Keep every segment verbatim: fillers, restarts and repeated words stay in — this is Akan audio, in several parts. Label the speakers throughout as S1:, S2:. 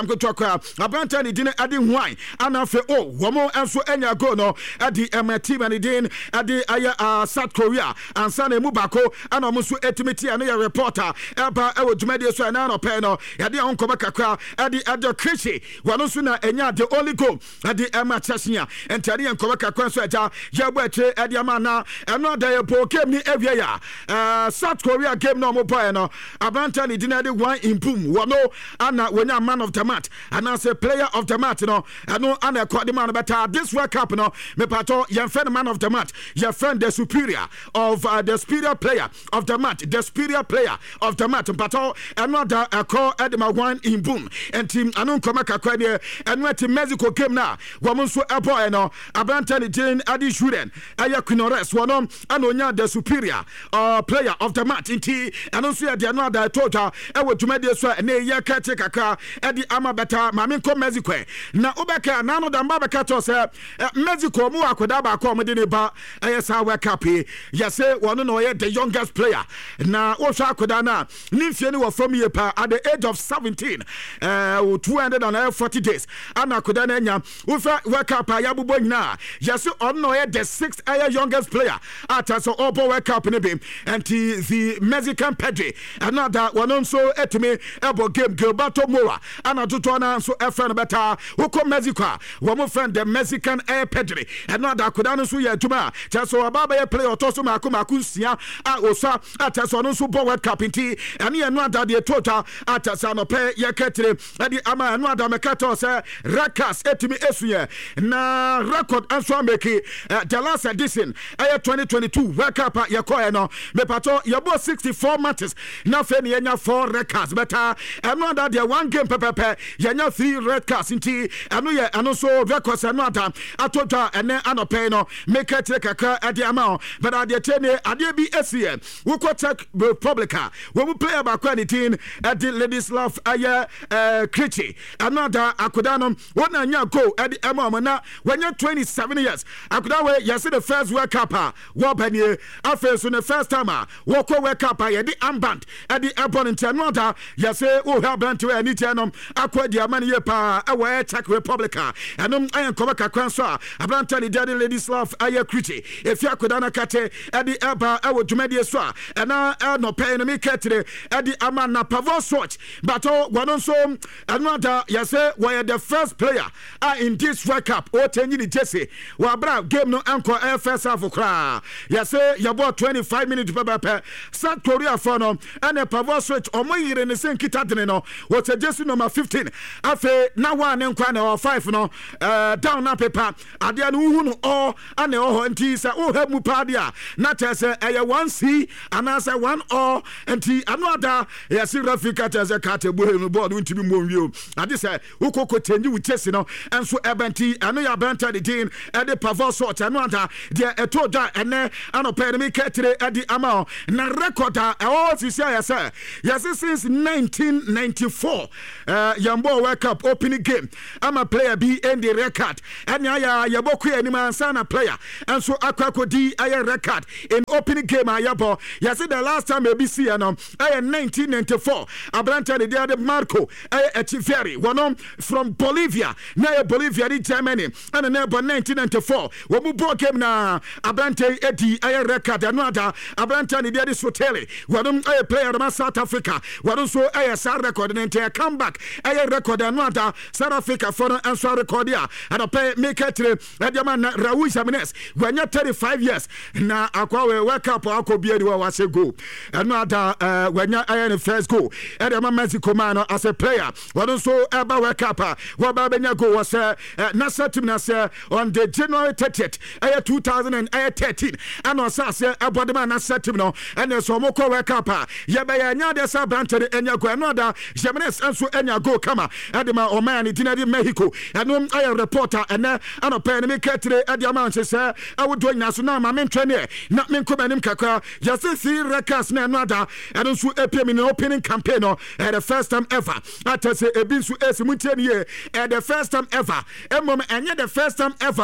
S1: Amkotokwa Abranta ni dine adi Hwai anafe o womo enso enya go no adi ema team ani din adi aya uh, South Korea ansane mu bako ana mo so etimiti ana ya reporter eba ewo dwumade so na no pe no yade onkoba kakra adi adi Krishi wano so na enya the only goal adi ema Chesnia entari enkoba kakra so eja yebo eche adi ama na eno da ye bo game ni evia ya uh, South Korea game no mo boy no Abranta ni dine adi one in boom wano ana wenya man of the match and as a player of the match no ano ana kwa the man better this World Cup no me pato your friend man of the match your friend the superior of uh, the superior player of the match the superior player of the match pato another a call edema one in boom and team anon koma kakwa de eno team Mexico game na wo so ebo no Abranta ni Jane Adi Shuden aya Quinores wono anonya the superior uh, player of the match inti anon so de another total e wo dwumade so na ye ka che kakra e di ama beta mame ko Mexico na obeka na no da mba beka to se Mexico mu akoda ba ko mo de ne ba aya sa World Cup ya se wono no ye the youngest player na wo sha akoda na nimfie ni wo from ye pa at the age of seventeen uh two hundred forty days ana akoda na nya wo fa World Cup ya bubo nyina ya se ono no ye the sixth aya youngest player at so obo World Cup ne be and the Mexican Pedri another wono so etime ebo game Gilberto Mora ana toto na so e friend beta wo ko Mexico wo mo friend the Mexican Air Pedri another akoda no so ye aduma so ababa ye play otoso mako mako nsia a osa ataso no so bo World Cup nti ene ye no ada de total atasa no pe ye ketre ade ama no ada mekato se Rakas etimi esuye na record anso ameki uh, the last edition uh, twenty twenty-two World Cup uh, ye ko no me pato ye bo sixty-four matches na fe ne nya four records beta eno ada de one game pepepe ye nya three red cards nti eno ye eno so records eno ada atotwa ene anope no make ketre kakra ade ama but ade tene ade bi esie we ko Czech Republica we will play about quality ade Ladislav aya uh, Krichi another akodano wona nya go ade ama na when twenty-seven years akoda we yes the first World Cup wo banie afa so the first time wo ko World Cup ye di amband ade opponent another yes wo ha brand we ani tenom akodi amane ye pa e we Czech Republica anom ayen ko baka kwan so abranta ni ade Ladislav aya Krichi if akoda na kate ade eba e wo dwumade so a na no pay no me ketre ade ama na Pavon Swatch but one so another yes we the first player uh, in this World Cup o tenyi ni Jesse wa bra game no anko air first half kra yes ya bo twenty-five minutes per per South Korea for no and Pavon Swatch omo yire ne sen kita dene no what Jesse number fifteen afa na one nkwa na five no uh, down na paper ade no hu no all ane o nti sa o ha mu pa dia na tese eye one C and as one all nti another yes Rafika tese kate bo he board ntimi mo nwi ade se ukoko tenji with Jesse no enso ebenti ano ya benta de din e de Pavon Swatch another de eto da ene anope me ketre ade ama na recorder e o sisi ayese yes since nineteen ninety-four uh Yambo World Cup opening game ama player be in the record and ya yaboku anima sana player and so akwakodi aye record in opening game ayabo yes the last time we see no aye nineteen ninety-four abranta de de Marco aye Echeverri one from Bolivia na Bolivia di Germany and na nineteen ninety-four we mu ball game na abranta edi aye record another abranta de de Sotele one aye player from South Africa one so aye sa record and come back aye record another South Africa for and so record ya and pay make it Ediaman Raul Jimenez when you thirty-five years na akwa we World Cup akobi edi wa say go another uh, when you aye first go Ediaman Mexico man as a player one so eba World Cup wa ba benya go was uh, Nasa team Nasa on the January thirtieth aye two thousand thirteen and on say abodema Nasa team no and so moko World Cup ye be ya nya de sa brantere enya go another Jimenez and so enya go kama Edema Oman dinadi Mexico and I am reporter and uh, and a pen me ketre at the amount say I would doing naso na ma mentwene na me nkomanim kakra just see records na another and so epem in opening campaign no at the first time ever at say ebinsu esimuntie ne at the first time ever emom enye the first time ever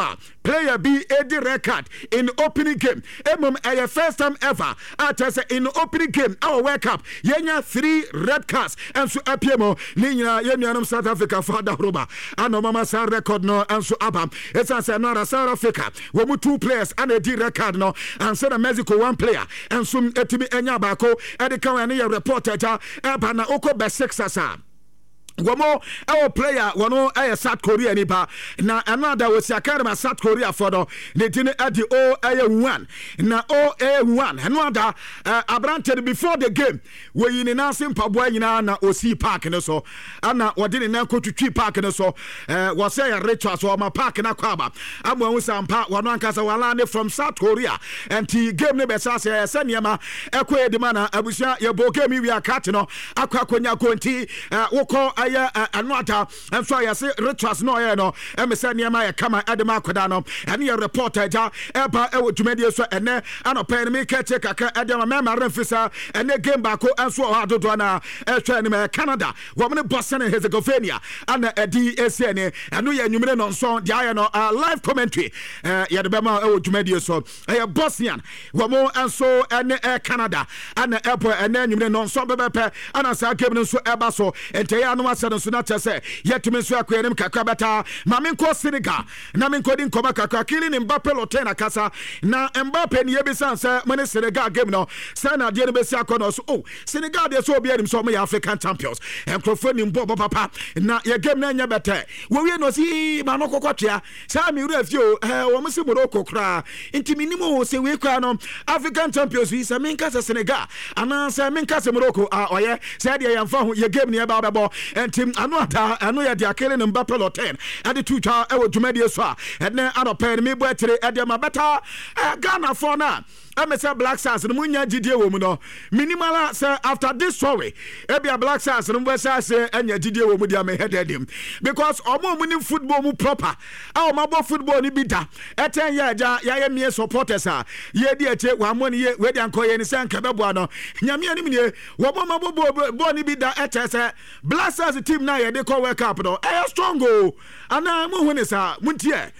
S1: player B edi record in opening game emom a first time ever atase in opening game our World Cup yenya three red cards enso apiemo ni nyina yenuanom South Africa fada roba ano mama sa record no enso abam esa se no South Africa wo mu two players and edi record no and say Mexico one player enso etimi enya baako edi kan ene ye reporter ja eba na oko be six asa Wamo our player wano aye South Korea nipa na another was akadema South Korea for no ne tini adi o aye one na o aye one another uh, abranted before the game we yini na simpabwa yina na osi park ne so ana wadini na kotutwi park ne so uh, wase ya ritual so ma park na kwaba amwa usampa wano ankasa wala ne from South Korea enti game ne besa se seniema ekwe edimana abusia ye bo game wi akati no akwa konya konti uh, woko ya anota enso ya se rituals no ya no emese niema ya kama edema akoda no ene ya reporter ja eba ewo dwumadi so ene anopen me keche kaka edema mema remfisa ene game baako enso ho adodo na ehwe ne me Canada wo me Bosnia and Herzegovina ana edi esene eno ya nwumire no nso dia ya no live commentary ya de bema ewo dwumadi so ya Bosnian wo mo enso ene Canada ana epo ene nwumire no nso bebepe ana sa game no nso eba so ente ya no no so na tese yetime so akwanem kakra beta ma menko Senegal na menko din koma kakra kili ni Mbappe lotena kasa na Mbappe ni yebisa nse mane Senegal game no sana de no besi akono so oh Senegal de so obi anim so me African champions enkrofo ni mbo papa na ye game na nya beta wo wie no si ma no kokotwa sa mi ru afio eh wo mo si Morocco kra intimi ni mo se we kra no African champions wi sa menka se Senegal ana sa menka se Morocco a oye sa de yamfa ho ye game ni e ba bebo team ano ata ano ya dia kele number pelo ten ade tuwa e wo dwumadi so a ene anopen me bo etere ade ma beta Ghana for na Emesa Black Stars no munya gidie wo mu no minimala say after this story ebia Black Stars no wesa say anya gidie wo mu dia me headed because omo mu ni football mu proper a omo bo football ni bi da eten ya ja ya ye me supporters a ye di eche wa mo ni ye we di anko ye ni say nka bebo ano nyame ani me wo bo ma bo bo ni bi da ete say Black Stars team na ye de call World Cup no e strong o ana mu hu ni sa muntie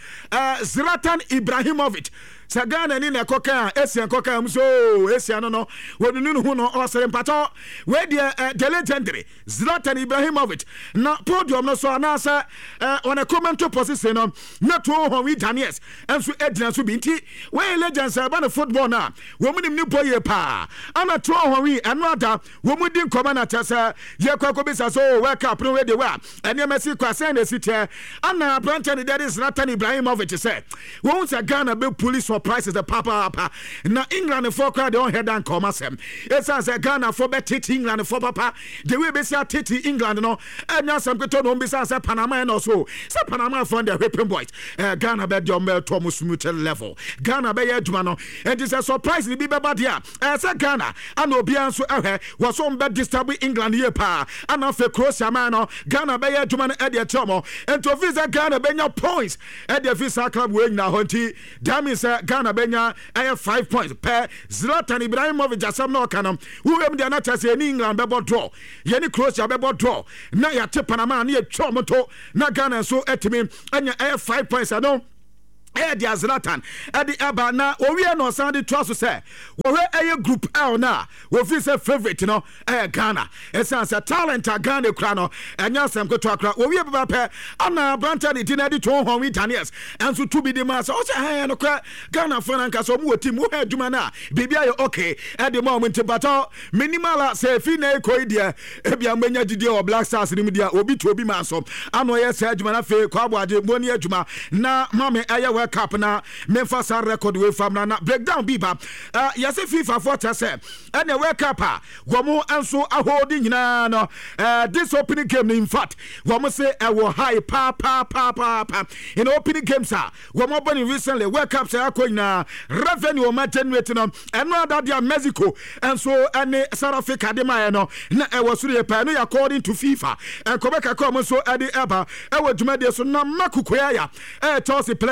S1: Zlatan Ibrahimovic Sagana ni na koka Asian koka mso Asian no no wonunu hu no osere mpato we de the legendary Zlatan Ibrahimovic na podium no so anasa on a comment position no na to ho wi Daniels enso edina so binti we legends aba na football na wo munim ni boye pa ana to ho wi anoda wo mudin komana tesa ye kwako bisa so World Cup no we de wa ene Messi kwase na sitie ana Brandon that is Zlatan Ibrahimovic say wo say Ghana be police prices the papa papa na England for crowd don't head and come asem it's as a Ghana for bet England for papa the way be say titi England no and now some to no be say Panama no so say Panama from the whipping boys uh, Ghana be your mel Thomas mutual level Ghana be aduma no and it's a surprise ni be baba dia uh, say Ghana and obi anso ehwe was on bet disturb England here pa and of Croatia man no Ghana be aduma no e de chomo and to visa Ghana be your points e de visa club we na honti that means uh, Ghana benya aye five points per Zlatan Ibrahimovic asam no kanam who em de na tase ni England bebo draw ye ni Croatia bebo draw na ya te Panama na ye chomoto na Ghana so etimi anya aye five points ano eh dia Zlatan edi aba na owie no san de to so say wo we aye group L na wo fi say favorite no eh Ghana esan say talent Ghana kra no enya sam ko to akra wo wie baba pe ana Brandon di na di to ho wi Daniels enso to bi de ma say o say eh no kra Ghana for na nka so mu team wo ha adwuma na bibia ye okay edi ma mo ntibato minimal say fi na ekoi dia e bia manya didi o Black Stars ni media obi to obi ma so ano ye say adwuma na fe ko aboade mo ni adwuma na mame aye World Cup na memfa sa record we fam na na breakdown biba uh, yase FIFA for say and the World Cup wo mo enso ahodi nyina no uh, this opening game in fact wo mo say e wo high pa pa pa pa pa in opening games ah wo mo bani recently World Cup say akonya revenue o ma generate no and no that dia Mexico and so any South Africa de ma no na e wo suru pa no according to FIFA and Quebec come so ade eba e wo dwuma de so na makukoya ya e Chelsea play o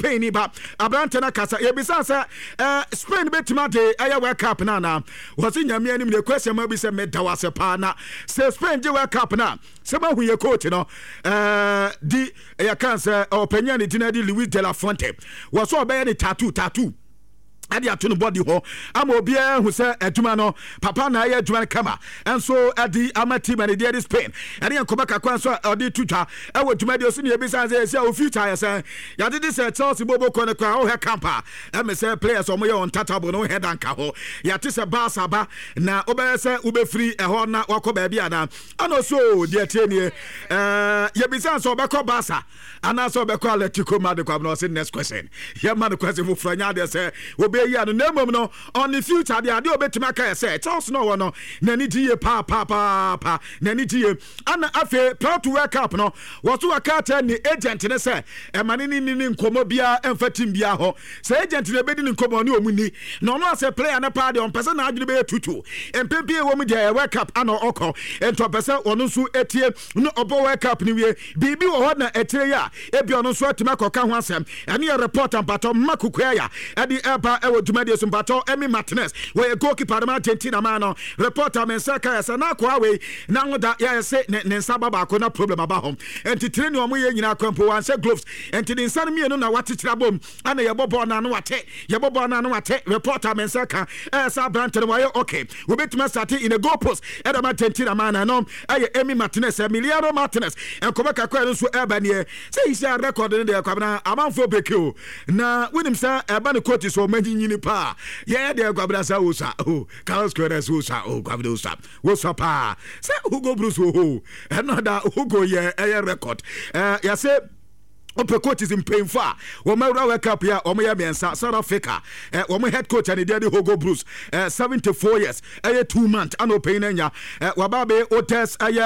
S1: Spain ni ba abrante na kasa ye bisa sɛ uh, Spain betima de ɛyɛ World Cup na na wɔsi nyame anim de question ma bi sɛ meda wase pa na sɛ Spain je World Cup na sɛ ma hu ye coach no uh, di ɛyɛ kan sɛ ɔpanya ne dina di Luis de la Fuente wɔso ɔbɛyɛ ne tattoo tattoo ade ato no body ho ama obia hu sɛ adwuma no papa na ayɛ adwuma kama enso ade ama team and the Spain ade enkoba kakwa so ade tutwa e wo adwuma de so ne ebisa sɛ sɛ o future yɛ sɛ yade de sɛ Chelsea bobo kɔ ne kwa o he campa e me sɛ players o mo yɛ on tatable no head anka ho yate sɛ Barca ba na obɛyɛ sɛ ubefiri ɛhɔ na wakɔ ba bia na ana so de atienie eh yebisa sɛ obɛkɔ Barca ana sɛ obɛkɔ Atletico Madrid kwa no sɛ next question yɛ man question mo franya de sɛ ya no nemom no on the future de ade obetima ka say Charles no wo no nani die pa pa pa pa nani die ana afi proud to World Cup no wo so aka ta ni agent ne say e mane ni ni nkomo bia emfa team bia ho say agent ne bedi ni nkomo ne omuni no no say player na pa de on person na adwene be tutu empempie wo mu de World Cup ana okọ ento person ono nso etie no obo World Cup ni wie bibi wo ho na etire ya e bi ono nso atima koka ho asem ene ye report am pato makukua ya e di eba ewo dwumadi sumpato Emi Martinez we goalkeeper de Argentina man no reporter men say ka say na kwa we na ngoda ya say ne nsa baba ko na problem aba hom enti tire ne omo ye nyina kwampo wan say gloves enti ne nsa me no na wate kira bom ana ye bobo na no wate ye bobo na no wate reporter men say ka eh sa brand no we okay we betima start in a goal post e de Argentina man no eh Emi Martinez Emiliano Martinez enkoba kakwa no so eba ne say he say record ne de kwabna amanfo beke na winim say eba ne coach so manyi nyini pa yeah de kwabra sa usa oh Carlos Queiroz usa oh kwabra usa usa pa say Hugo Bruce oh another Hugo yeah eh record eh ya say Ope coach is in pain for Woma World Cup ya Omo ya Mensa South Africa eh Woma head coach and the Hugo Bruce eh seventy-four years eh two months ano pain nya eh wababe Otes eh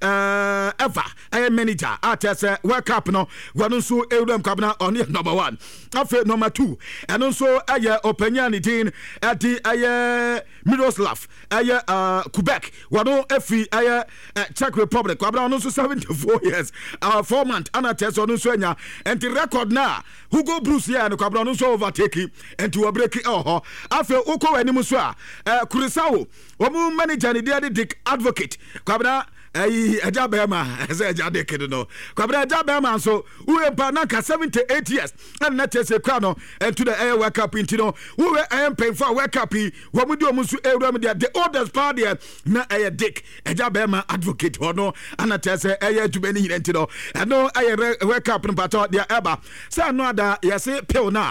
S1: eh ever eh manager Otes eh World Cup no wanu so Ewdam Kwabna on number one afa number two and so eh openya ni din eh di eh Miroslav eh uh Quebec wanu efi eh Czech Republic Kwabna on so seventy-four years uh four months ana tes on so nya and the record na Hugo Bruce here no kwabra no so overtake and to break it oh afi uko wani so a eh Kurisao omu manager ni dey Dick Advocate kwabra eh eja bema eze eja de kid no kwabra eja bema so we pa na ka seventy-eight years and na tese kwa no and to the air World Cup into no we am paying for World Cup wo mu di omu so ewram dia the oldest party na eh Dick eja bema Advocate hono ana tese eh tubeni hinti no no eh World Cup no pato dia eba say no ada yesi pill na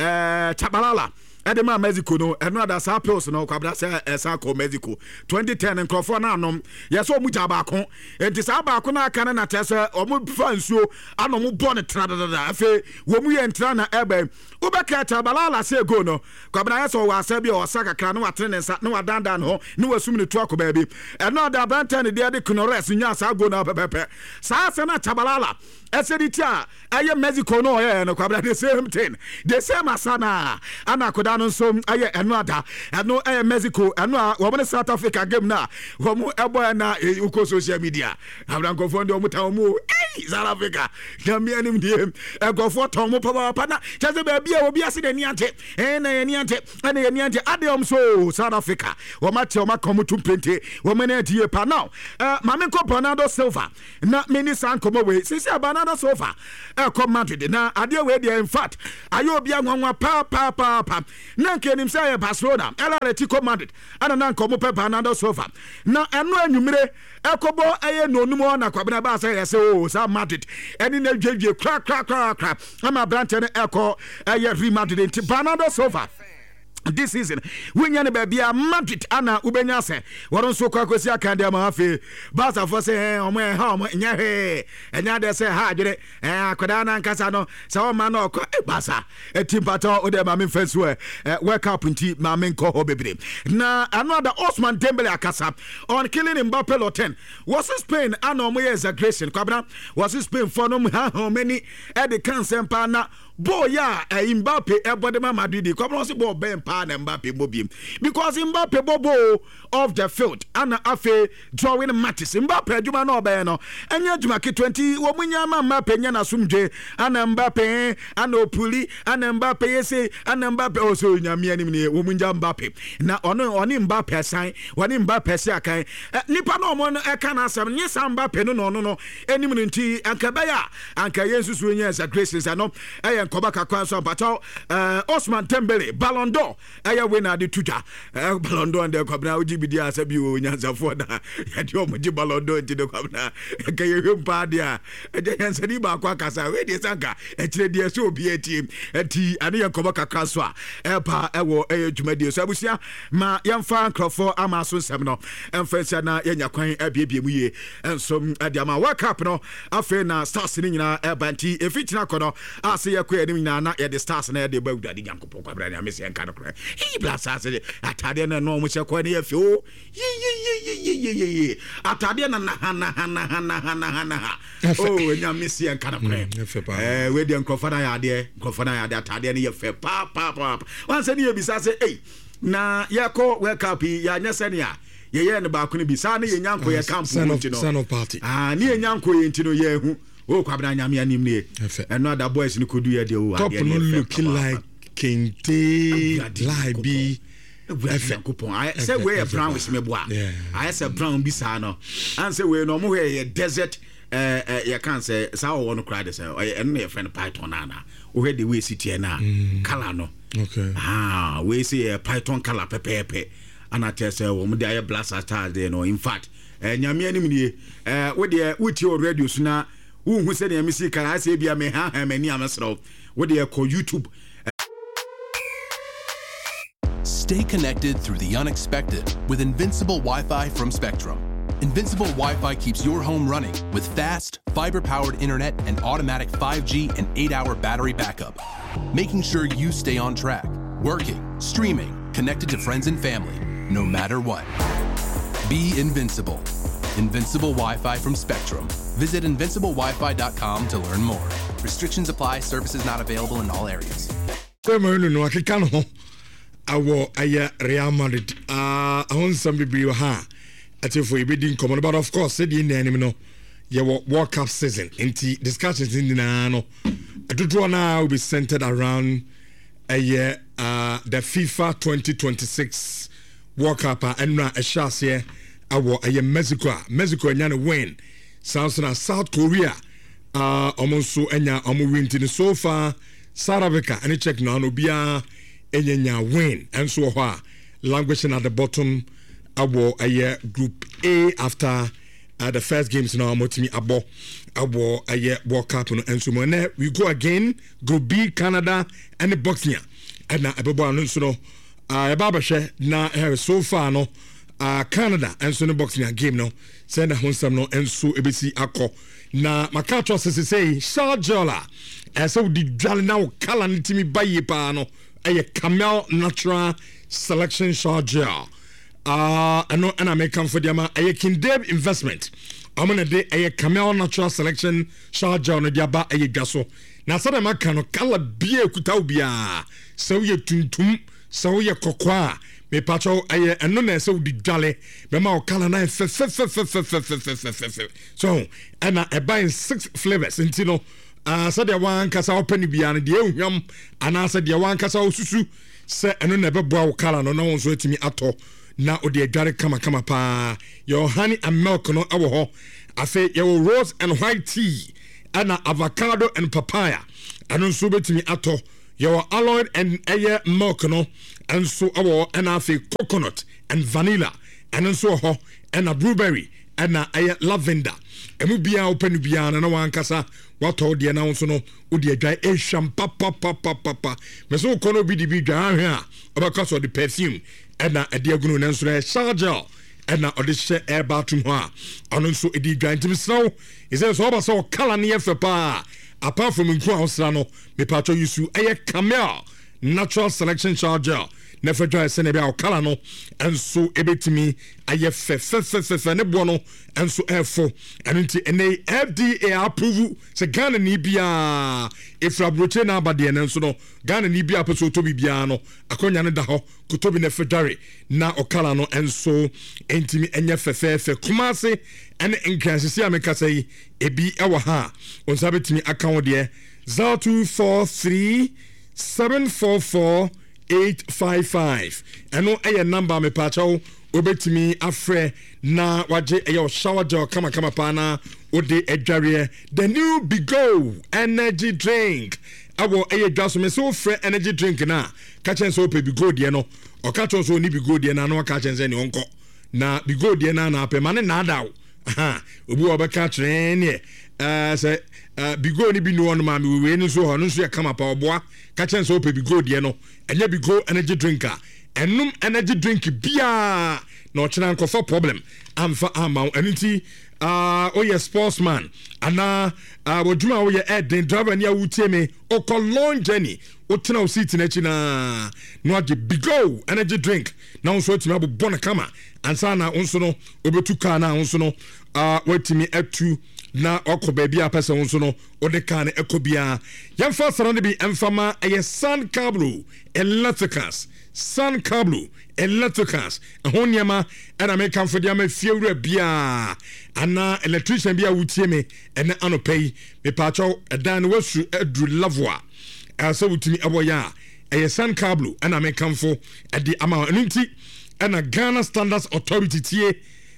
S1: eh Chabalala Edema Mexico no eno ada sa pills no kwabra say esa ko Mexico twenty ten nkrofo na anom yeso mu jaba ko enti sa ba ko na aka na tese omu fansuo anom bo ne tradada afi wo mu ye ntra na ebe ubeka Chabalala say go no kwabra yeso wa asa bi o saka kra no watre ne nsa no wadanda no ne wasum ne to akoba bi eno ada branta ne de de Knores nya sa go na pepepe sa asa na Chabalala esedita aye Mexico no ye no kwabra the same thing the same asana ana koda no so aye eno ada eno aye Mexico eno a wo South Africa game na wo mu ebo na uko social media abranko fo ndo mu ta mu eh South Africa na me anim die egofo ton mu papa papa na cheze ba bia obi ase de niante eh na ye niante ana ye niante ade om so South Africa wo ma te o ma komu tumpente wo me na die pa now eh ma me ko Bernardo Silva na mini san komo we sisi Bernardo Silva eh come Madrid na ade we dey in fact ayo obi anwanwa pa pa pa pa na nke nim say Barcelona Atletico Madrid ana na nkomo pe Bernardo Silva na eno anwumire ekobo eye no numo na kwabena ba say yes o sa Madrid eni na dwedwe kra kra kra kra ama brante ne eko eye Real Madrid nti Bernardo Silva this season when you be a Madrid ana ubenya se woron so kwa kwesi akande ma afi Barca for say omo e ha omo nya he enya de say ha adwere eh akoda na nkasa no se o ma no kwa Barca etim pato o de ma me fesu e World Cup nti ma me nko ho bebre na another Osman Dembele akasa on killing Mbappe lo ten was Spain ana omo ye exaggeration kwabra was Spain for no how many e de kan sempa na ball ya Mbappe everybody ma Madrid come on say ball ben pa na Mbappe mobim because Mbappe bobo off the field ana afe drawing matches Mbappe adwuma no be no enya adwuma ke twenty wo munya ma Mbappe nya na sumdwe ana Mbappe ana opuli ana Mbappe yese ana Mbappe also nyame anim ne wo munya Mbappe na ono oni Mbappe san woni Mbappe se akan nipa no mo no e kan asem nye sam Mbappe no no no enim no nti anka baya anka yensusu nya sa graces ano e nkoba kakwan so ampato Osman Dembele Ballon d'Or e winner de tuja Ballon d'Or de kwabna ojibidi asabi o nyansafo da ya de omoji Ballon d'Or nti de kwabna ka yehwe mpa de a e de yansani ba kwa kasa we de sanka e kire de so obi ati ati ane nkoba kakwan so a e pa e wo e dwumadi so abusia ma yemfa nkrofo ama so nsem no emfa na yenya kwan abiebie mu ye ensom ade ama World Cup no afi na stars ni nyina e banti e fitina kono ase ye kwa ni nyina na ye de stars na ye de bawudade nyankopon kwabra na mesi enka no kra hi blasa ase atade na no mo che kwa ne ye fi o ye ye ye ye ye ye atade na na na na na na na oh enya mesi enka no kra eh we de nkrofo na ya de nkrofo na ya de atade na ye fe pa pa pa wan se ni ye bisa se eh na ye ko World Cup ya nyese ne a ye ye ne ba ko ne bisa ne ye nyanko ye camp
S2: no party
S1: ah ne ye nyanko ye ntino ye hu o kwabna nyame anim ne eno ada boys ni kodu ye de o
S2: top no looking like Kente Libi
S1: F coupon I say we brown with me boa I say brown bi sa no and say we no mo ye desert eh eh you can say sa o no cry say eno ye friend python na na o he the way city na color no
S2: okay
S1: ah we say python color pepepe ana tell say wo mo dey aye blaster stars there no in fact eh nyame anim nie eh we dey wuti o radio so na wo hu say na music kan I say bia me ha ha mani amesro we dey call YouTube.
S3: Stay connected through the unexpected with Invincible Wi-Fi from Spectrum. Invincible Wi-Fi keeps your home running with fast, fiber-powered internet and automatic five G and eight hour battery backup, making sure you stay on track, working, streaming, connected to friends and family, no matter what. Be invincible. Invincible Wi-Fi from Spectrum. Visit invincible wi fi dot com to learn more. Restrictions apply. Services not available in all areas.
S2: Awo aya Real Madrid ah ahon some bibi ha ati for ibedin common but of course said in name no ye World Cup season inti discussions in na no adodo na will be centered around a year uh the FIFA twenty twenty-six World Cup and na a chance here awo aya Mexico Mexico nya no win South South Korea uh almost so enya omo win tin so far South Africa and check now no bia Enya win and so ha languishing at the bottom abo aye group A after uh, the first games now motimi abo abo aye World Cup no and so na we go again group B Canada and Bosnia and na abebo no so no uh baba hwe na so far no uh Canada and so no Bosnia game no send honsam no and so ebesi akọ na makacho se say Sharjola as so di dwale na o kala ntimi baye pa no a Camel Natural Selection Sharjah. Uh, I know an American for them. A Kindeb investment. I'm gonna do a Camel Natural Selection Sharjah on the Yaba a gaso. Now, so the Macano Kala Bia Kutaubia. So ye tuntum, so ye coqua. Me patro a anone so di jolly. Bema Kala nine. So, and I buy six flavors in Tino. Ah, said the one kasa open biane de ehwam ana said the one kasa osusu se eno na beboa wo kala no na won so etimi ato na ode adware kama kama pa your honey and milk no awo ho afi your rose and white tea ana avocado and papaya ano so betimi ato your alloy and aye milk no and so awo and afi coconut and vanilla and so ho and a blueberry and aye lavender emu bia open bia na wan kasa what all the announce no odi adwan ehwam papa papa papa me so kono bi di bi dwan ahwe a obakaso of the perfume and na ade agunu na nso na Sharjah and na odi she air bathroom ho a ono nso edi dwan tim so is there so obaso kala ne yefe pa apart from nku ahosra no me patcho yusu eye Camel natural selection shower gel na fa dry se na bia okala no enso ebetimi aye fe fe fe fe fe ne bo no enso efo enti ene F D A approve se Ghana ni bia efra broche na abade ne enso no Ghana ni bia peso to bibia no akonya ne da ho kotobi na fa dry na okala no enso entimi enye fe fe fe kumase ene enkransisi amekasa yi ebi ewa ha onsa betimi account de zero two four three seven four four eight five five eno eye number me pacho obetimi afre na waje eye shower gel kama kama pana ode edware the new Bigo energy drink awo eye dwaso me so free energy drink na ka chen so pe Bigo de no o ka chen so ni Bigo de na no ka chen se ni onko na Bigo de na na pe mane na dawo ha obi obeka tren ne eh se Bigo ni bi no on ma me we ni so ho no so ya kama pa oboa ka chen so pe Bigo de no enye Bigo energy drinker enum energy drink bia na o chena nko for problem amfa ama eniti ah uh, oh yes sportsman ana uh, woduma wo ye eden driver ni awutie me o ko long journey o tena o seat na chi na no age Bigo energy drink na on so timi abobɔ na kama ansa na on so no obetu car na on so no ah uh, watimi atu na okọ baby apese won so no ode ka na ekobia yemfa sara ne bi emfama eye Sun Cablo Electricals Sun Cablo Electricals ehoniama ana me kan fodi ama fiewura bia ana electrician bia wutie me ene anopei me pacho edan wasu edru lavwa asa wutimi aboya eye Sun Cablo ana me kanfo edi ama nti ana Ghana Standards Authority tie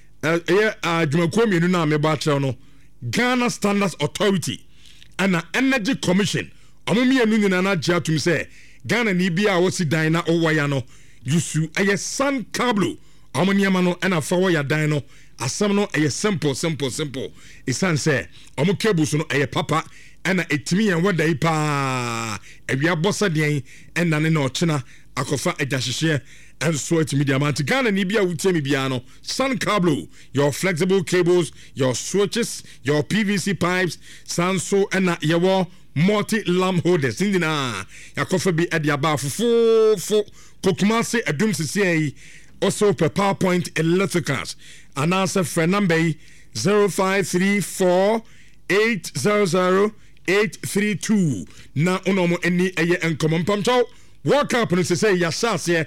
S2: eye adwumakuo mienu na me ba kire no Ghana Standards Authority and an Energy Commission. Amumi enu nyina na gya tum se Ghana ni bia wo si dan na owaya no yusu aye Sun Cablo amoni ama no na fa wo ya dan no asem no aye simple simple simple isan se omo cables no aye papa na etimi yan wada yi pa awia bossa den na ne na ochina akofa agyahyehe and so it media man Ghana ni bia wutemi bia no Sun Cablo your flexible cables your switches your P V C pipes sanso na yewo multi lamp holders indina yakofa bi ade aba fofo kokumase adum sisi also per PowerPoint Electricals and answer for number zero five three four eight zero zero eight three two na onomo eni eye enkomo mpamcho work up no say yasase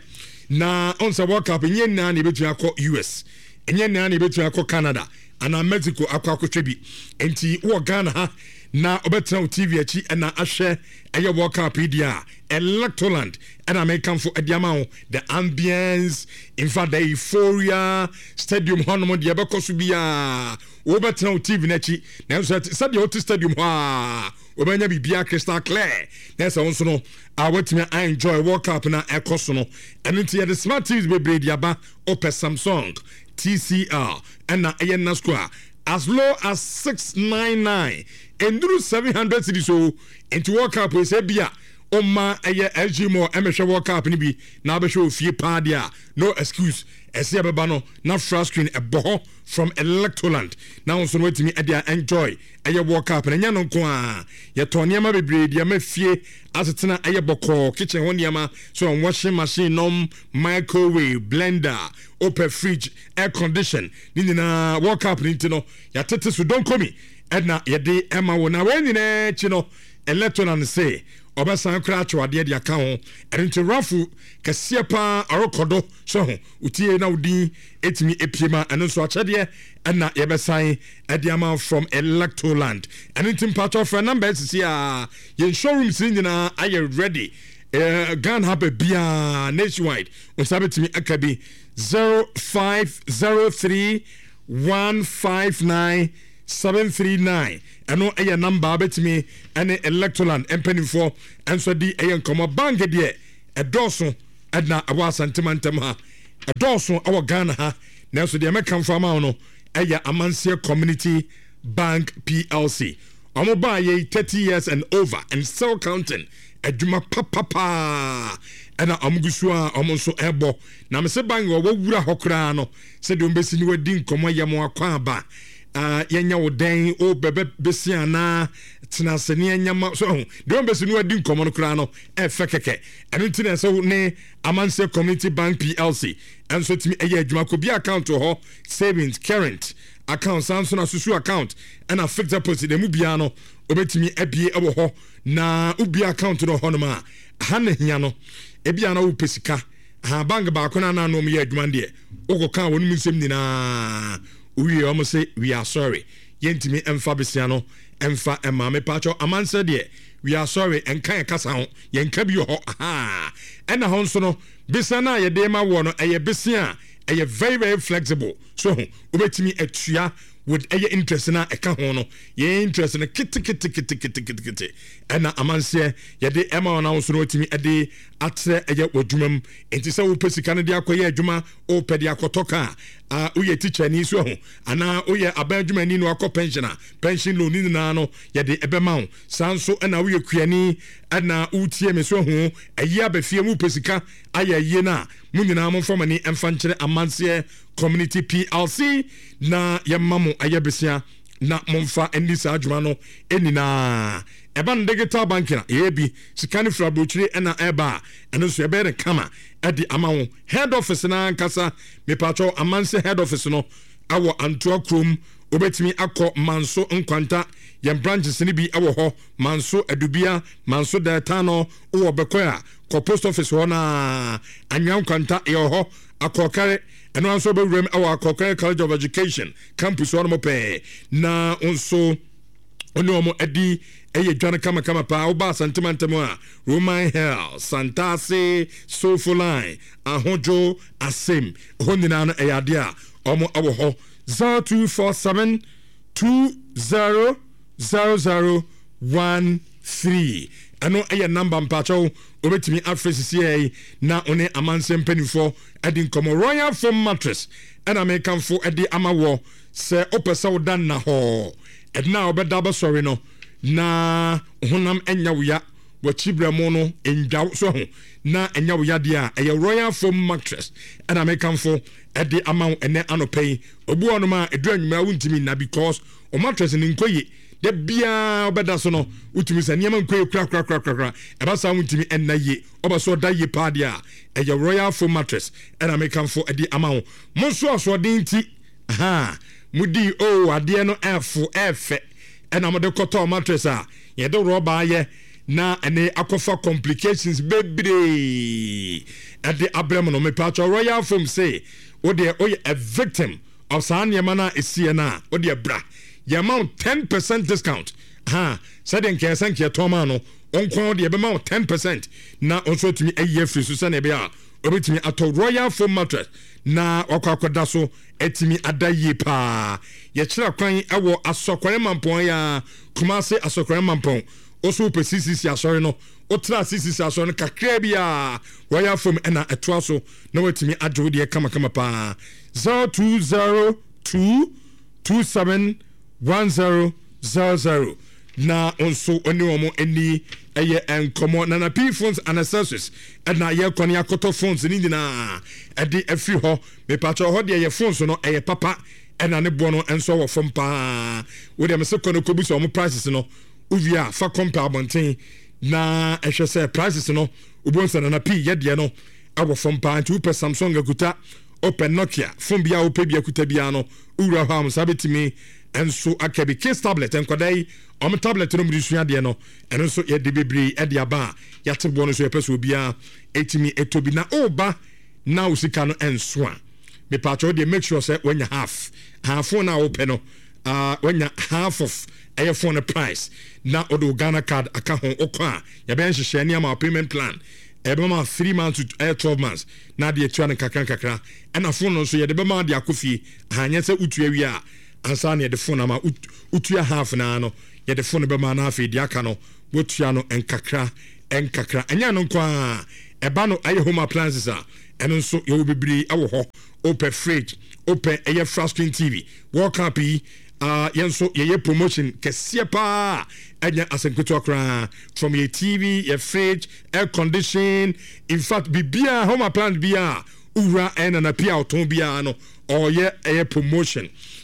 S2: na onsa work up enye na na betu akọ U S enye na na betu akọ Canada ana Mexico akọ akotwebi enti wo Ghana ha na obetra T V achi na ahwe eye work up dia Electroland and American for Ediamao the ambience in fact the euphoria stadium honomo de bekoso bia obetra T V nachi na so said the stadium ha obanya bibia crystal clear that's also no I want me I enjoy work up na ekoso no and into the smart T Vs be bread yaba ope Samsung T C L and na ayen square as low as six ninety-nine and do seven hundred cedis so into work up we say bia Oma eye L G more emesha work up ni bi na be show fie pa dia no excuse ese beba no na flash screen e boho from Electroland now so no wetimi e dia enjoy eye work up na nya no nko a ye to niam bebre dia ma fie asetena eye boko kitchen ho niam so washing machine nom microwave blender open fridge air condition ni na work up ni no ya tete so don komi edna ye de ema wo na we nyina chi no Electroland say obesan kra chwade de aka ho enti rafu kese pa arokodo so ho utie na udin etimi epiema eno so achede na yebesan ediama from Electroland enti part of number is here ye showroom sin nyina are ready uh, Ghana have a bia nationwide usabetimi akabi zero five zero three one five nine seven three nine eno eye number betimi ene Electroland empenifo enso di eye nkomo bank de edoso edna awa santimantem ha edoso awa Ghana ha na enso de American farmer no eye Amansia Community Bank P L C omo ba ye thirty years and over and still counting adwuma papa ena amgusu a omo so ebo na me se bank wo wura hokra no se de ombesi ni wadi nkomo ye mo akwa ba uh, yɛnya wo den o bɛbɛ bɛsi anaa tena ase ne yɛnyama so ho de wɔn bɛsi no adi nkɔmmɔ no koraa no ɛfɛ kɛkɛ ɛno nti na ɛsɛ ne Amanse Community Bank P L C ɛnso tumi ɛyɛ adwuma kɔ bi account wɔ hɔ savings current account sanso na susu account ɛna fixed deposit emu bia no obetumi abie ɛwɔ hɔ na ubi account no hɔ no ma ha na hia no ebia na wo pesika ha bank ba ko na na no yɛ adwuma deɛ wokɔ kan wɔn mu nsɛm nyinaa owie ɔmo say we are sorry yɛntimi ɛmfa besia no ɛmfa ɛma me pacho Amanse deɛ we are sorry ɛnka ɛkasa ho yɛnka bi hɔ ha ɛna hɔ nso no besia na yɛde ma wɔ no ɛyɛ besia ɛyɛ very very flexible so obetimi atua with ɛyɛ interest na ɛka ho no yɛ interest na kiti kiti kiti kiti kiti kiti ɛna Amanse yɛde ɛma wɔn ahosuo no otimi ɛde atrɛ ɛyɛ w'adwuma mu enti sɛ wo pesika no de akɔyɛ adwuma o pɛ de akɔtɔ ka a woyɛ teacher ni so ho ana woyɛ aban adwuma ni no akɔ pensioner pension loan ni na no yɛde ɛbɛma wo sanso ɛna woyɛ kuani ɛna wotie me so ho ɛyɛ abafie mu pesika ayɛ yie na mu nyinaa mo fɔm ani ɛmfa nkyerɛ Amanse Community P L C na yɛma mo ayɛ besia na momfa ɛni saa adwuma no ɛnina ɛba no digital banking a ɛyɛ bi sika no firi aburokyire ɛna ɛba ɛno nso ɛbɛyɛ no kama ɛde ama wo head office na nkasa mepatwɔ Amanse head office no awɔ Antoa Krom obetumi akɔ Manso Nkwanta yɛn branches ni bi awɔ hɔ Manso Adubia Manso Delta no wɔ Bekoya kɔ post office hɔ na Anwa Nkwanta ɛwɔ hɔ akɔkare ɛno nso bɛwuram awɔ akɔkare College of Education campus hɔ no pɛ na nso ono mo adi ɛyɛ dwane kama kama pa wo ba santimantam a Roman Hill Santase Sofoline Ahojo Asem hɔ nyinaa no ɛyɛ ade a ɔmo awɔ hɔ zero two four seven two zero zero zero one three ɛno ɛyɛ number mpakyɛw obetumi afrɛ sisi ɛyi na one Amanse mpanimfoɔ ɛde nkɔmɔ Royal Foam Mattress ɛna mekamfo ɛde ama wɔ sɛ opɛ sɛ woda na hɔ ɛdina a wɔbɛda bɛsɔre no na honam ɛnya woya wɔkyibra mu no ndwa so ho na ɛnya woya deɛ a ɛyɛ Royal Foam Mattress ɛna mekamfo ɛde ama wo ɛnɛ anɔpɛ yi obu ɔnom a ɛdu anwuma wontimi na because o mattress ne nkɔye de bia obeda so no utumi sɛ nneɛma nkɔye kura kura kura kura ɛba sa wontimi ɛnna ye ɔba so da ye pa deɛ a ɛyɛ Royal Foam Mattress ɛna mekamfo ɛde ama wo mo so asɔden ti ha mudi o adeɛ no ɛfo ɛfɛ ɛna mo de kɔtɔ mattress a yɛde rɔba ayɛ na ɛne akɔfa complications bebree ɛde abrɛm no mepatɔ Royal Foam say o de o yɛ a victim of saa nneɛma no a ɛsiɛ no a o de bra yɛ amount ten percent discount ha sɛdeɛ nkɛyɛsɛ nkɛyɛtɔma no ɔnkwan o de yɛbɛma wo ten percent na ɔnso atumi ayi afiri so sɛne ɛbɛyɛ a obetumi atɔ Royal Foam Mattress na wakɔ akɔda so etimi ada yie paa yɛkyerɛ kwan ɛwɔ asɔkware mampɔn ya Kumase asɔkware mampɔn oso pe C C C asɔre no otra C C C asɔre no kakra bia Royal Foam ɛna ɛtoa so na watimi adwo de kama kama paa zero two zero two two seven one zero zero zero na onso oni omo eni eye enkomo na na P phones and accessories na ye kone akoto phones ni nyina e de afiri ho me pacho ho de ye phones no eye papa na ne bo no enso wo fom pa wo de me se kono kobi so omo prices no uvia fa compare abonten na ehwe se prices no ubonsa na na P ye de no awo fom pa nti upe Samsung akuta open Nokia phone bia ope bia akuta bia no ura ha am sabetimi enso akabi case tablet enkodai om tablet no mrisua de no eno so ye de bebre e de aba ya tebo no so yepeso bia etimi etobi na oba na usika no enso a me patcho de make sure say when you half half na open no uh when you half of a phone price na odo Ghana card aka ho okwa ya ben hye ne ama payment plan ebema three months to twelve months na de etua ne kakran kakra na phone no so ye de bema de akofie hanye se utu awi a ansa ne de phone ama utua half na no ye de phone be ma na afi de aka no wotua no enkakra enkakra anya no kwa eba no aye home appliances a eno nso ye wo bibiri awo ho open fridge open aye flat screen T V work up yi uh yenso ye promotion kese pa anya asenketo akra from your T V your fridge air condition in fact bibia home appliance bia ura ena na pia oton bia no or ye aye promotion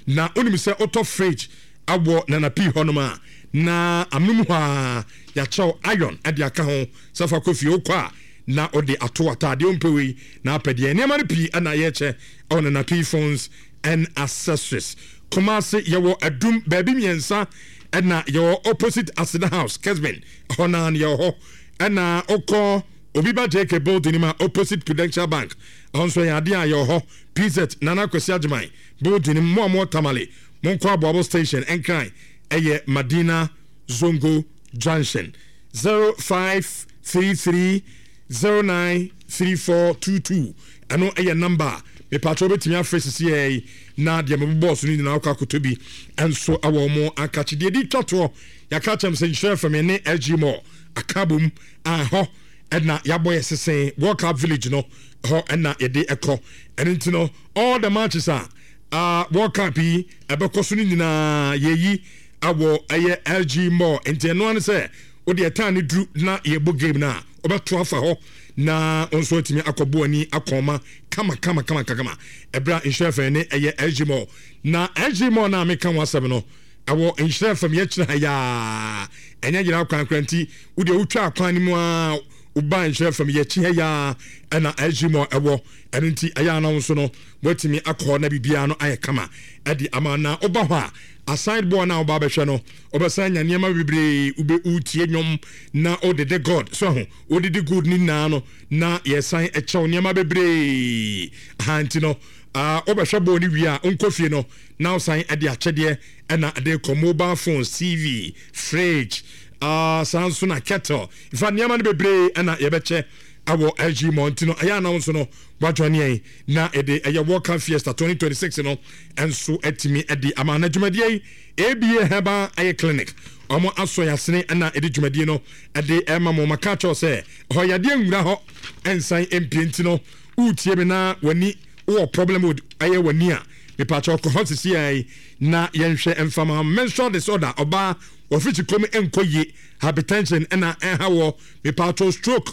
S2: na onim sɛ auto fridge awɔ nana pii hɔ nom a na amnom hɔ a yɛakyɛw iron ɛde aka ho sɛ fa kɔ fie wokɔ a na ɔde ato ataadeɛ mpɛwei na apɛdeɛ nneɛma no pii ɛna yɛkyɛ ɛwɔ nana pii phones and accessories Kumasi yɛwɔ adum baabi mmiɛnsa ɛna yɛwɔ opposite Asida House Kesben hɔ na yɛwɔ hɔ ɛna ɔkɔ Obiba J K building ma opposite Prudential Bank ɔnso yɛ adeɛ a yɛwɔ hɔ P Z Nana Kwesi Agyeman building mu a mo tamale mo nkɔ Aboabo station ɛnkran ɛyɛ Madina Zongo Junction zero five three three zero nine three four two two ɛno ɛyɛ number mepatro betimi afrɛ sisi yɛ na deɛ mebɔ so ni na akɔ akoto bi ɛnso awɔ mo akachi deɛ di twatoɔ yɛaka kyɛm sɛ nhyerɛ fam ne L G Mall akabom a hɔ ɛna yɛabɔ yɛ sesen World Cup Village no hɔ ɛna yɛde ɛkɔ ɛno nti no all the matches a uh, World Cup yi ɛbɛkɔ so no nyinaa yɛyi awɔ ɛyɛ L G Mall nti ɛno ano sɛ wode ɛtaa ne duru na yɛbɔ game no a wobɛto afa hɔ na nso atumi akɔbɔ ani akɔma kama kama kama kama ɛbra nhyerɛ fam ne ɛyɛ L G Mall na L G Mall na meka ho asɛm no ɛwɔ nhyerɛ fam yɛkyerɛ ya ɛnyɛ gyina kwan kranti wode wotwa akwan no mu a uba nhyerɛ fam yɛkyi ha ya ɛna L G Mall ɛwɔ ɛno nti ɛyɛ ana nso no watumi akɔ na bibia no ayɛ kama ɛde ama na ɔba hɔ a aside board na ɔba bɛhwɛ no ɔbɛsan nya nneɛma bebree ube utie nnwom na ɔdede god so ho ɔdede good ni na no na yɛsan ɛkyɛw nneɛma bebree ha nti no a ɔbɛhwɛ board ni wie a ɔnkɔ fie no na ɔsan ɛde akyɛdeɛ ɛna ɛde kɔ mobile phone T V fridge uh, sanso na kettle ifa nneɛma no bebree ɛna yɛbɛkyɛ awɔ L G Mall nti no ɛyɛ announce no wadwane na ɛde ɛyɛ World Cup Fiesta twenty twenty-six no ɛnso ɛtumi ɛde ama na dwumadie yi A B A Herbal ɛyɛ clinic ɔmo aso yasene ɛna ɛde dwumadie no ɛde ɛma mo maka kyɛw sɛ hɔ yadeɛ nwura hɔ ɛnsan mpie nti no utie me na wani wɔ problem with ɛyɛ wani a mepakyɛw kɔ hɔ sisi ai na yɛnhwɛ ɛmfama menstrual disorder ɔbaa wɔfiti kom ɛnkɔ yie hypertension ɛna ɛha wɔ mepakyɛw stroke.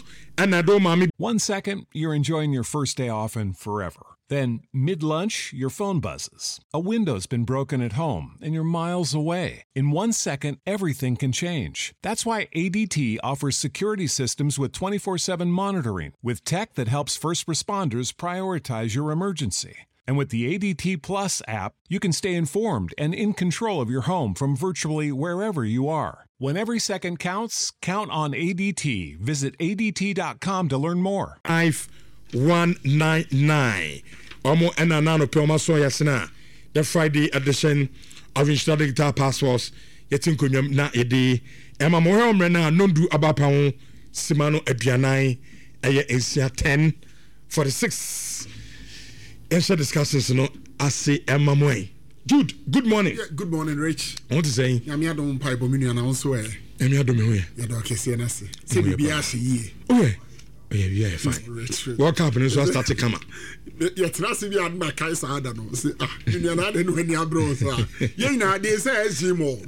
S4: One second, you're enjoying your first day off and forever. Then, mid-lunch, your phone buzzes. A window's been broken at home and you're miles away. In one second, everything can change. That's why A D T offers security systems with twenty-four seven monitoring, with tech that helps first responders prioritize your emergency. And with the A D T Plus app, you can stay informed and in control of your home from virtually wherever you are. When every second counts, count on A D T. Visit A D T dot com to learn more.
S2: five one nine nine. Omo ena nano pe oma so yasena. The Friday edition of Instant Digital Passports. Yetin konwam na yede. Ema mo he omre na nondu abapa ho simano aduanan eye ensia ten forty-six. Ensha discussions no ase Emma Moy. Jude, good morning.
S5: Yeah, good morning, Rich.
S2: I want to say,
S5: I'm here to pipe a million and also, I'm
S2: here to me.
S5: You're the case, and I say, say, be a see.
S2: Oh, yeah, yeah, yeah, fine. What happened is I start to come up.
S5: You're trusting me at my case. I don't know. Say, ah, you're not in when you're bros. You know, they say, Jimo,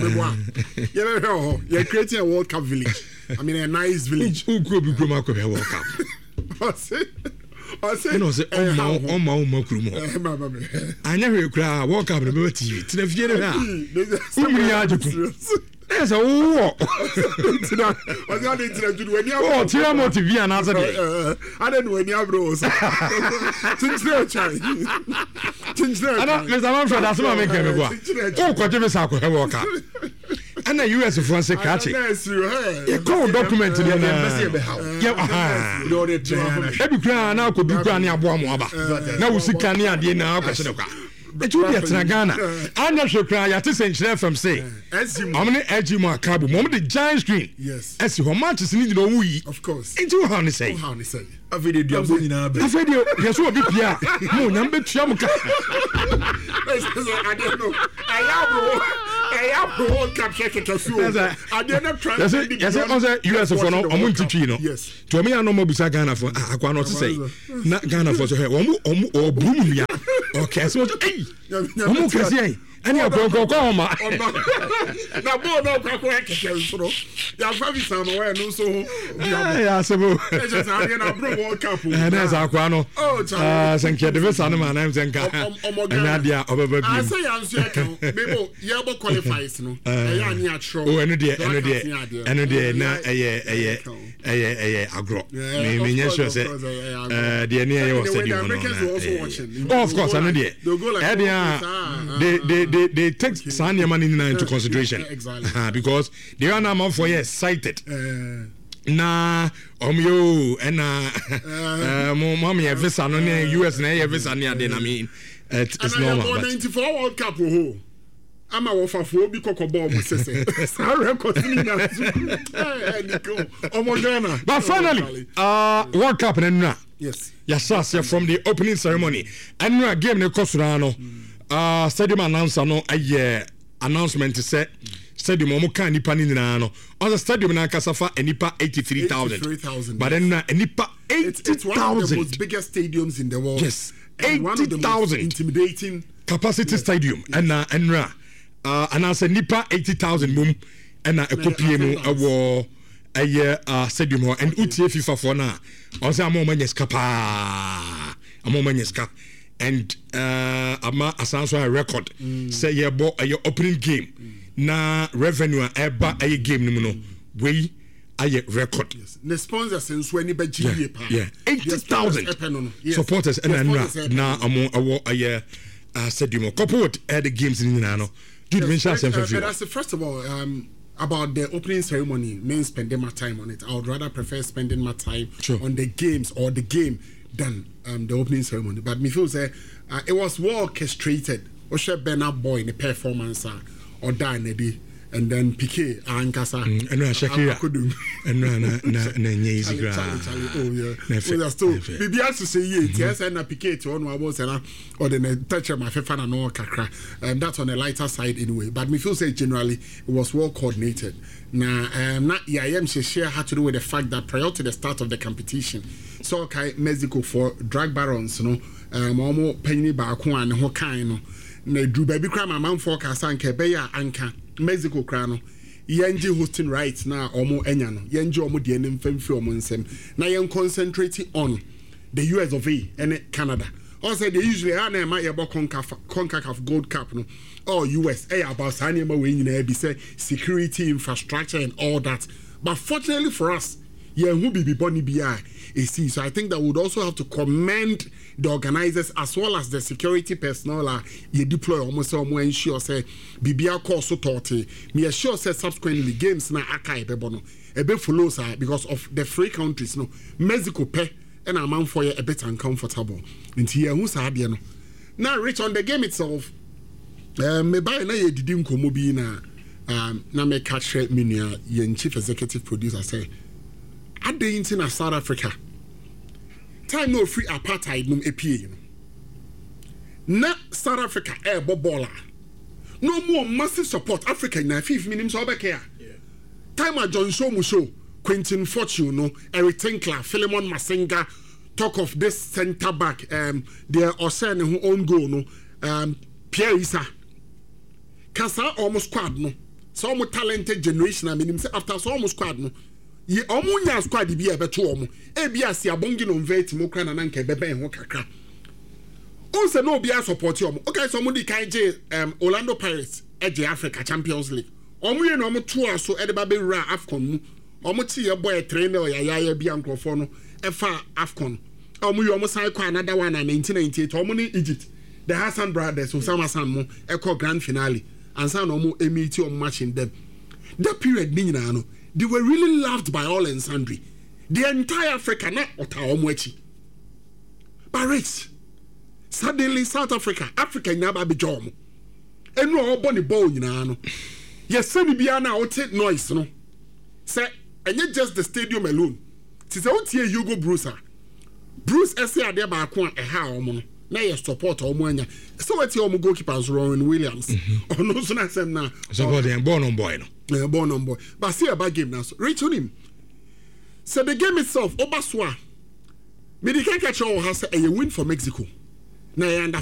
S5: you know, you're creating a World Cup village. I mean, a nice village.
S2: Who could be World Cup? You know, say, oh, my, oh, my, oh, my, Krumo. I never cry, walk up and go to you. To the theater. There's a war. Oh, Tiamo T V and answer.
S5: I don't know when you're bros. Since they're trying. Since they're trying.
S2: I'm sure that's what I'm making. Oh, what you say, I walk up. And the U S of France catching. You call document to the embassy. Yeah, every crown now could be granny a bomb. Now we see Kanye at the end of the it will be at Ghana. I'm not sure cry at this and from say. I'm an edgy more cabo, moment the giant screen.
S5: Yes.
S2: As you how much is needed on we.
S5: Of course.
S2: Into how they say.
S5: How they say.
S2: A video, a video, yes, what be Pierre. No, number Chamuka.
S5: I don't know. I have the World Cup check it as well. I did not try. Yes,
S2: yes, yes, U S of no, I'm going to Chino.
S5: Yes.
S2: To me, I know more beside Ghana for I cannot say. Not Ghana for her, or boom, Okay, so hey, omo kesi ai. Ani akoko kwa ma.
S5: Na bo no kwa kwa keke nsoro. Ya fa bi sama wa no so.
S2: Ya sebo.
S5: E je sa na bro World Cup.
S2: Eh na za kwa no. Ah, sanke de vesa no ma na mzenka. Ana dia obeba bi.
S5: I say ya nso ya kan. Bebo ya bo qualifies no. E ya ni atro.
S2: Oh, eno de, eno de. Eno de na eye eye eye eye agro. Me me nya sure say eh de ni eye was stadium no. Oh, of course, eno de. Eh dia they they They, they take Sanya money into consideration.
S5: Exactly.
S2: Uh, because they are now for years cited.
S5: Uh,
S2: na omyo and uh mommy a visa no U S na visa near then I mean it's normal.
S5: And ninety-four World Cup ho. Ama wo fa fo bi kokobo mo sese. Sa record ni na zu. Eh Nico. Omo Ghana.
S2: But finally, uh World Cup na.
S5: Yes.
S2: Yes, sir, from the opening ceremony. And na game ne kosurano. Uh, stadium announcer no aye announcement say stadium omo kan nipa ni nyina no on the stadium na kasafa enipa eighty-three thousand but then na enipa eighty thousand. It's one of the most
S5: biggest stadiums in the world.
S2: Yes, eighty thousand
S5: intimidating
S2: capacity yes. stadium
S5: yes.
S2: and na enra uh announce nipa eighty thousand mum and na ekopie mu awo aye uh stadium ho and utie FIFA for na on say amoma nyeska pa amoma nyeska. And uh ama asanso a record mm. say ye bo a opening game mm. na revenue eba a game no no we a record
S5: yes. The sponsors since when be G
S2: yeah,
S5: pa
S2: yeah eighty thousand yes. supporters and na na amo awo a uh stadium couple with uh, the games in no do the mention some for you.
S5: That's first of all um about the opening ceremony means spending my time on it. I would rather prefer spending my time
S2: sure.
S5: on the games or the game than um, the opening ceremony. But me feel say uh, it was well orchestrated. Oshe Bernard Boy in the performance uh, or Danedy and then Piqué Ankasa.
S2: And na Shakira. And na na na na nyezi gra.
S5: Oh yeah. So that's still maybe has to say yeah. Yes, and na Piqué to one was and or the touch my FIFA and no kakra. And that's on the lighter side anyway. But me feel say generally it was well coordinated. Now, um, not E I M share had to do with the fact that prior to the start of the competition, so okay, Mexico for drag barons, you know, um, almost penny baako and ho kind, no, na drew baby cram a man for Casanke Beya Anka, Mexico crano, Yenji hosting rights now, almost enyano, Yenji almost the enemy film on some. Now, you're concentrating on the U S of A and Canada. Also, they usually are near my about CONCACAF Gold Cup, no. Or U S A about signing my way in there, be say security, infrastructure, and all that. But fortunately for us, yeah, who be Bonnie B I is see. So I think that we would also have to commend the organizers as well as the security personnel. Uh, you deploy almost somewhere ensure say B B I course so thirty. Me assure say subsequently games na akai bebono a bit follow sir because of the free countries. No Mexico pay and a man for you a bit uncomfortable. Into here who's hard you know. Now Rich on the game itself. Um, me buy na ye didi nkomo bi na um na me catch me nua ye chief executive producer say ade in South Africa time no free apartheid num epie you know na South Africa air bobola no more massive support Africa na fifth minim so obeke yeah. Time a John Show mu show Quentin Fortune no Eric Tinkler Philemon Masenga talk of this center back um their Osen who own goal no um Pierre Issa Kasa almost squad no so almost talented generation I mean say after so almost squad no ye almost nya squad bi e beto omo e bia si abongi no vet mo kra na nanka bebe ho kakra o se no bia support omo okay so mo di kan je um Orlando Pirates e je Africa Champions League omo ye no omo to aso e de ba be ra AFCON mu omo ti ye boy trainer ya ya ya bia nkrofo no e fa AFCON omo ye omo sai kwa another one na nineteen ninety-eight omo ni Egypt the Hassan brothers Osama Hassan mo e ko grand finale and some no more emiti on matching them. That period, no, they were really loved by all and sundry. The entire Africa, not Otaomwechi. But rich, suddenly South Africa, Africa never be jom. And no bonny bone, you know. Yes, Sunny Biana out take noise, no. Say, and yet just the stadium alone. Tis out here, Hugo Brucer. Bruce Essia there by a how, na ye support omwanya so what your goalkeepers Rowan Williams or no so na sem na
S2: support them born on boy no
S5: eh born on boy but see about game now so reach on him so the game itself obaswa me the can catch all has a win for Mexico na under